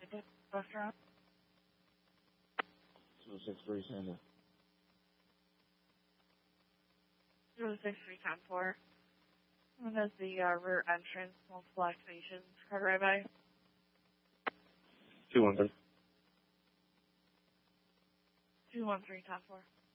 restaurant. 263 Santa. 06310-4. And that's the rear entrance, multiple activations, car right by. 213. 21310-4.